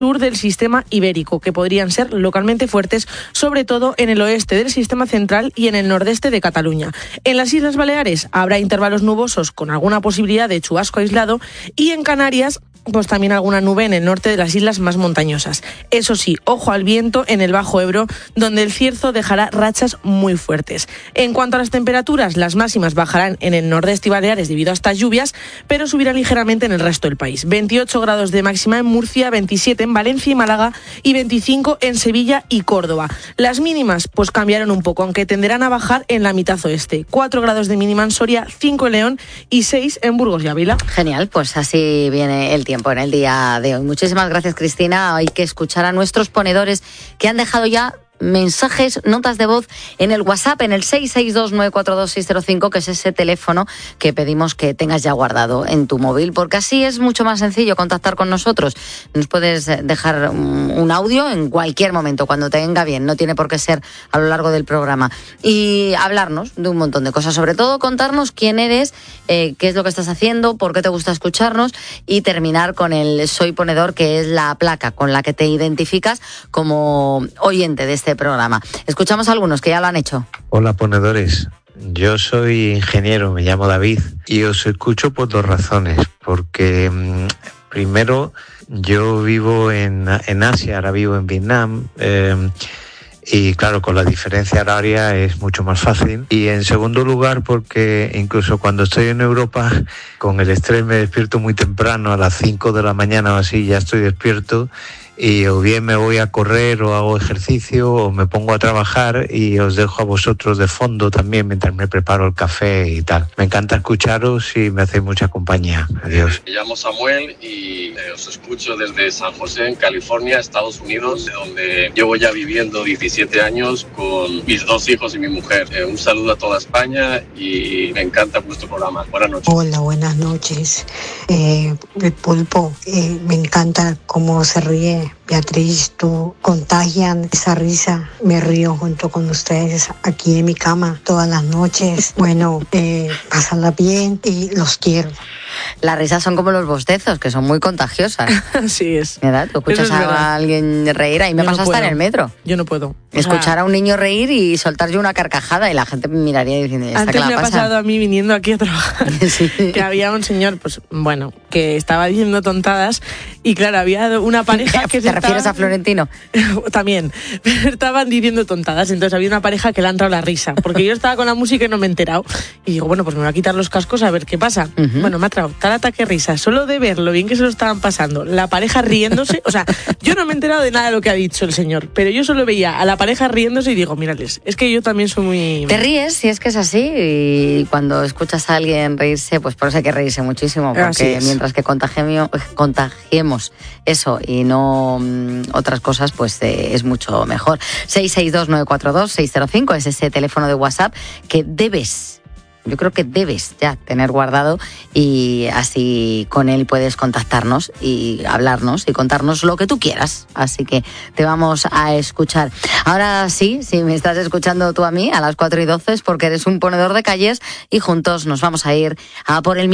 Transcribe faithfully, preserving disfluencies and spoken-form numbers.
sur del sistema ibérico, que podrían ser localmente fuertes, sobre todo en el oeste del sistema central y en el nordeste de Cataluña. En las Islas Baleares habrá intervalos nubosos con alguna posibilidad de chubasco aislado, y en Canarias pues también alguna nube en el norte de las islas más montañosas. Eso sí, ojo al viento en el Bajo Ebro, donde el cierzo dejará rachas muy fuertes. En cuanto a las temperaturas, las máximas bajarán en el nordeste y Baleares debido a estas lluvias, pero subirán ligeramente en el resto del país. veintiocho grados de máxima en Murcia, veintisiete en Valencia y Málaga y veinticinco en Sevilla y Córdoba. Las mínimas pues cambiaron un poco, aunque tenderán a bajar en la mitad oeste. cuatro grados de mínima en Soria, cinco en León y seis en Burgos y Ávila. Genial, pues así viene el tiempo en el día de hoy. Muchísimas gracias, Cristina. Hay que escuchar a nuestros ponedores que han dejado ya mensajes, notas de voz en el WhatsApp, en el seis seis dos nueve cuatro dos seis cero cinco, que es ese teléfono que pedimos que tengas ya guardado en tu móvil, porque así es mucho más sencillo contactar con nosotros. Nos puedes dejar un audio en cualquier momento, cuando te venga bien, no tiene por qué ser a lo largo del programa, y hablarnos de un montón de cosas, sobre todo contarnos quién eres, eh, qué es lo que estás haciendo, por qué te gusta escucharnos, y terminar con el Soy Ponedor, que es la placa con la que te identificas como oyente de este programa. Escuchamos a algunos que ya lo han hecho. Hola, ponedores. Yo soy ingeniero, me llamo David, y os escucho por dos razones. Porque mmm, primero, yo vivo en, en Asia, ahora vivo en Vietnam, eh, y claro, con la diferencia horaria es mucho más fácil. Y en segundo lugar, porque incluso cuando estoy en Europa, con el estrés me despierto muy temprano, a las cinco de la mañana o así ya estoy despierto, y o bien me voy a correr o hago ejercicio o me pongo a trabajar, y os dejo a vosotros de fondo también mientras me preparo el café y tal. Me encanta escucharos y me hacéis mucha compañía. Adiós. Me llamo Samuel y eh, os escucho desde San José, en California, Estados Unidos, donde llevo ya viviendo diecisiete años con mis dos hijos y mi mujer. Eh, un saludo a toda España y me encanta vuestro programa. Buenas noches. Hola, buenas noches. Eh, el pulpo, eh, me encanta cómo se ríe. Beatriz, tú contagian esa risa. Me río junto con ustedes aquí en mi cama todas las noches. Bueno, eh, pásenla bien y los quiero. Las risas son como los bostezos, que son muy contagiosas. Así es. ¿Verdad? Tú escuchas es a verdad. alguien reír, ahí me Yo pasa no hasta puedo. en el metro. Yo no puedo. Escuchar o sea, a un niño reír y soltar yo una carcajada y la gente me miraría diciendo, ¿esta antes qué la me ha pasa? pasado a mí viniendo aquí a trabajar, Sí. que había un señor, pues bueno, que estaba diciendo tontadas, y claro, había una pareja que ¿Te se refieres estaba... a Florentino? También, pero estaban diciendo tontadas, entonces había una pareja que le ha entrado la risa, porque yo estaba con la música y no me he enterado, y digo, bueno, pues me voy a quitar los cascos a ver qué pasa. Uh-huh. Bueno, me ha entrado tal ataque de risa, solo de ver lo bien que se lo estaban pasando, la pareja riéndose, o sea, yo no me he enterado de nada de lo que ha dicho el señor, pero yo solo veía a la pareja riéndose y digo, mírales, es que yo también soy muy... Te ríes, si es que es así, y cuando escuchas a alguien reírse, pues por eso hay que reírse muchísimo, porque mientras que contagiemos, contagiemos eso y no mm, otras cosas, pues eh, es mucho mejor. seis seis dos nueve cuatro dos seis cero cinco es ese teléfono de WhatsApp que debes... Yo creo que debes ya tener guardado, y así con él puedes contactarnos y hablarnos y contarnos lo que tú quieras. Así que te vamos a escuchar. Ahora sí, si me estás escuchando tú a mí a las cuatro y doce es porque eres un ponedor de calles, y juntos nos vamos a ir a por el